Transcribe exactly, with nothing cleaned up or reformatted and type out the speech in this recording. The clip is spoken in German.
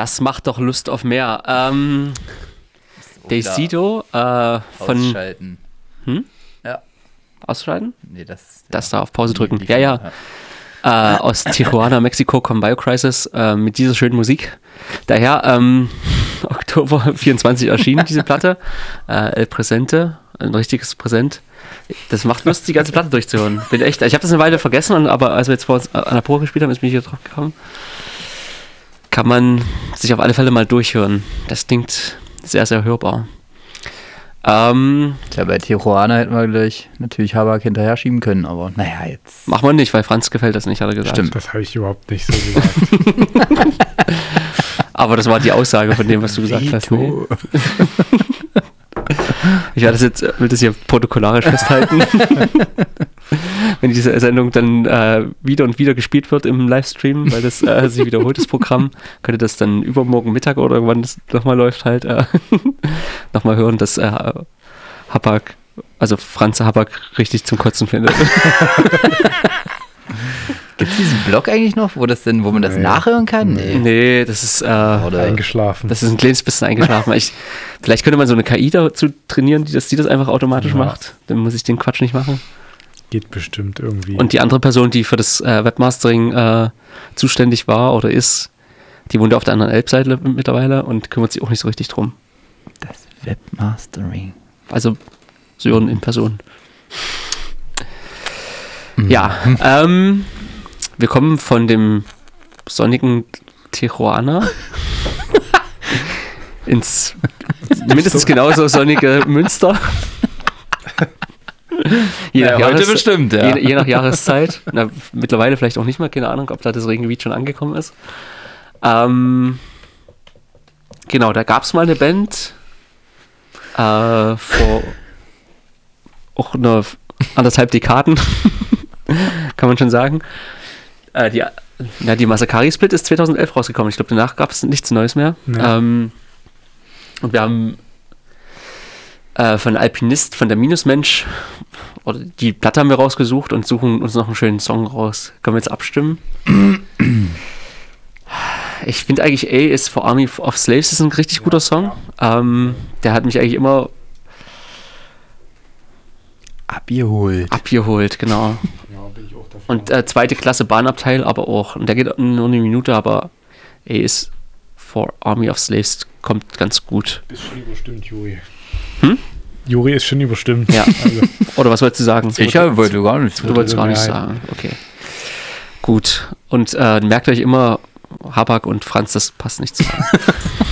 Das macht doch Lust auf mehr. Ähm, Decido äh, von... Ausschalten. Hm? Ja. Ausschalten? Nee, das... Das ja. da auf Pause drücken. Die, die, ja, ja. ja. Äh, aus Tijuana, Mexiko kommt Biocrisis äh, mit dieser schönen Musik. Daher, ähm, Oktober vierundzwanzig erschienen diese Platte. Äh, El Presente, ein richtiges Präsent. Das macht Lust, die ganze Platte durchzuhören. Bin echt, ich habe das eine Weile vergessen, und, aber als wir jetzt vor uns an der Probe gespielt haben, ist mir hier drauf gekommen. Kann man sich auf alle Fälle mal durchhören. Das klingt sehr, sehr hörbar. Ähm, ja, bei Tijuana hätten wir gleich natürlich Habak hinterher schieben können, aber naja, jetzt. Machen wir nicht, weil Franz gefällt das nicht, hat er gesagt. Stimmt. Das habe ich überhaupt nicht so gesagt. Aber das war die Aussage von dem, was du gesagt hast. Nee? Ich werde das jetzt, will das hier protokollarisch festhalten. Wenn diese Sendung dann äh, wieder und wieder gespielt wird im Livestream, weil das äh, sich wiederholt, das Programm, könnte das dann übermorgen Mittag oder irgendwann das nochmal läuft halt, äh, nochmal hören, dass äh, Habak, also Franz Habak richtig zum Kotzen findet. Gibt es diesen Blog eigentlich noch, wo das denn, wo man das nee. nachhören kann? Nee, nee das ist äh, eingeschlafen. Das ist ein kleines bisschen eingeschlafen. Ich, vielleicht könnte man so eine K I dazu trainieren, die das, die das einfach automatisch ja. macht. Dann muss ich den Quatsch nicht machen. Geht bestimmt irgendwie. Und die andere Person, die für das äh, Webmastering äh, zuständig war oder ist, die wohnt auf der anderen Elbseite mittlerweile und kümmert sich auch nicht so richtig drum. Das Webmastering. Also Sören in Person. Mhm. Ja, ähm, wir kommen von dem sonnigen Tijuana ins mindestens genauso sonnige Münster. Je nach, ja, heute Jahres- bestimmt, ja. je, je nach Jahreszeit. Na, mittlerweile vielleicht auch nicht mehr, keine Ahnung, ob da das Regengebiet schon angekommen ist. Ähm, genau, da gab es mal eine Band äh, vor auch eine anderthalb Dekaden, kann man schon sagen. Äh, die, ja, die Masakari Split ist zweitausendelf rausgekommen. Ich glaube, danach gab es nichts Neues mehr. Ja. Ähm, und wir haben äh, von Alpinist, von der Minusmensch, oder die Platte haben wir rausgesucht und suchen uns noch einen schönen Song raus. Können wir jetzt abstimmen? Ich finde eigentlich A is for Army of Slaves ist ein richtig guter Song. Ähm, der hat mich eigentlich immer abgeholt. Abgeholt, genau. Ja, bin ich auch dafür. Und äh, zweite Klasse Bahnabteil aber auch. Und der geht nur eine Minute, aber A is for Army of Slaves kommt ganz gut. Ist schon überstimmt, Juri. Hm? Juri ist schon überstimmt. Ja. Also. Oder was wolltest du sagen? Ich wollte gar nichts. Du wolltest gar nichts sagen. Okay. Gut. Und äh, merkt euch immer, Habak und Franz, das passt nicht zusammen.